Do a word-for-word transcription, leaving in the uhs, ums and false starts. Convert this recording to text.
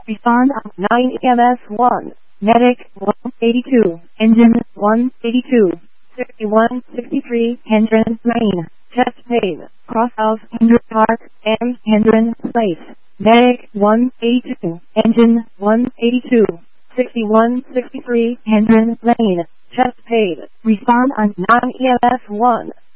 Respond on nine E M S one. Medic one eighty-two. Engine one eighty-two. sixty-one sixty-three Hendron Lane. Chest pain. Crosshouse Hendron Park and Hendron Place. Medic one eighty-two. Engine one eighty-two. sixty-one sixty-three Hendron Lane. Chest pain. Respond on nine E M S one.